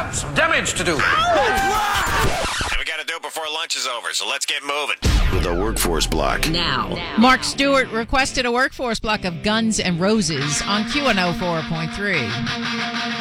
have some damage to do. And we got to do it before lunch is over, so let's get moving. With a workforce block. Now, Mark Stewart requested a workforce block of Guns N' Roses on Q104.3.